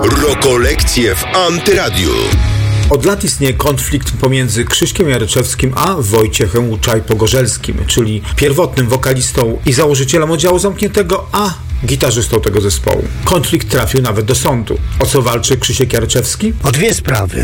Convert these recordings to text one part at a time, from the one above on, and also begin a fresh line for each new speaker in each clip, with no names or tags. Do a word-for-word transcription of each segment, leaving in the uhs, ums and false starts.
Rokolekcje w Antyradiu.
Od lat istnieje konflikt pomiędzy Krzyśkiem Jaryczewskim a Wojciechem Łuczaj-Pogorzelskim, czyli pierwotnym wokalistą i założycielem oddziału zamkniętego, a gitarzystą tego zespołu. Konflikt trafił nawet do sądu. O co walczy Krzysiek Jaryczewski?
O dwie sprawy.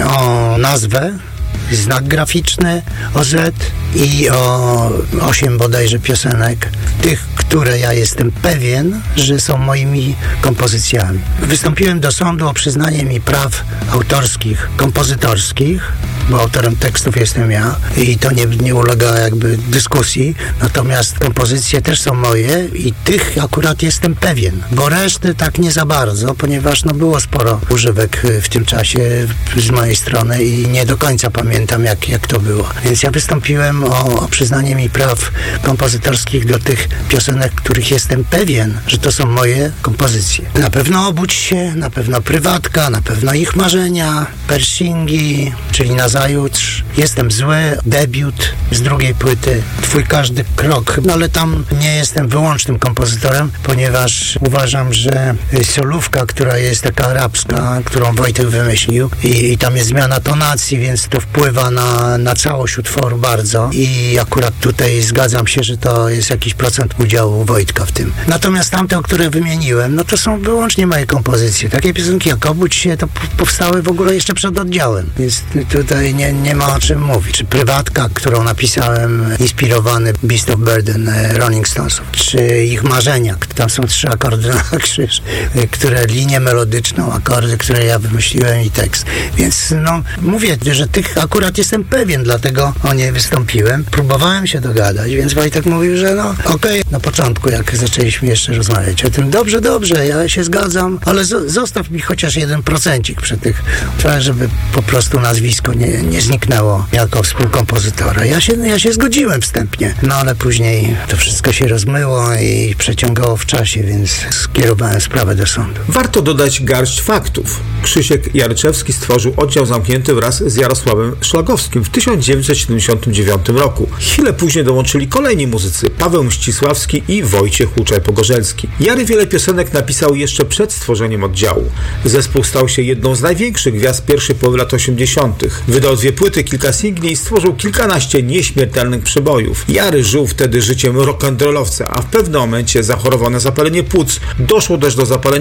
O nazwę, znak graficzny O Z i o osiem bodajże piosenek, tych, które ja jestem pewien, że są moimi kompozycjami. Wystąpiłem do sądu o przyznanie mi praw autorskich, kompozytorskich, bo autorem tekstów jestem ja i to nie, nie ulega jakby dyskusji, natomiast kompozycje też są moje i tych akurat jestem pewien, bo reszty tak nie za bardzo, ponieważ no było sporo używek w tym czasie z mojej strony i nie do końca pamiętam jak, jak to było. Więc ja wystąpiłem o, o przyznanie mi praw kompozytorskich do tych piosenek, których jestem pewien, że to są moje kompozycje. Na pewno Obudź się, na pewno Prywatka, na pewno Ich marzenia, Pershingi, czyli Nazajutrz, Jestem zły, debiut z drugiej płyty, Twój każdy krok, no ale tam nie jestem wyłącznym kompozytorem, ponieważ uważam, że solówka, która jest taka arabska, którą Wojtek wymyślił i, i tam jest zmiana tonacji, więc to wpływa na, na całość utworu bardzo i akurat tutaj zgadzam się, że to jest jakiś procent udziału Wojtka w tym. Natomiast tamte, o które wymieniłem, no to są wyłącznie moje kompozycje. Takie piosenki jak Obudź się, to powstały w ogóle jeszcze przed oddziałem, więc tutaj nie, nie ma o czym mówić. Czy Prywatka, którą napisałem inspirowany Beast of Burden Rolling Stonesów, czy Ich marzenia, tam są trzy akordy na krzyż, które linię melodyczną, akordy, które ja wymyśliłem i tekst. Więc no, mówię, że tych akurat jestem pewien, dlatego o nie wystąpiłem. Próbowałem się dogadać, więc Wojtek mówił, że no okej, okay. Na początku, jak zaczęliśmy jeszcze rozmawiać o tym, dobrze, dobrze, ja się zgadzam, ale z- zostaw mi chociaż jeden procencik przy tych, żeby po prostu nazwisko nie, nie zniknęło jako współkompozytora. Ja się, ja się zgodziłem wstępnie, no ale później to wszystko się rozmyło i przeciągało w czasie, więc skierowałem sprawę do sądu.
Warto dodać garść faktów. Krzysiek Jaryczewski stworzył oddział zamknięty wraz z Jarosławem Szlagowskim w tysiąc dziewięćset siedemdziesiątym dziewiątym roku. Chwilę później dołączyli kolejni muzycy, Paweł Mścisławski i Wojciech Łuczaj-Pogorzelski. Jary wiele piosenek napisał jeszcze przed stworzeniem oddziału. Zespół stał się jedną z największych gwiazd pierwszej połowy lat osiemdziesiątych. Wydał dwie płyty, kilka singli i stworzył kilkanaście nieśmiertelnych przebojów. Jary żył wtedy życiem rock'n'rollowca, a w pewnym momencie zachorował na zapalenie płuc. Doszło też do zapalenia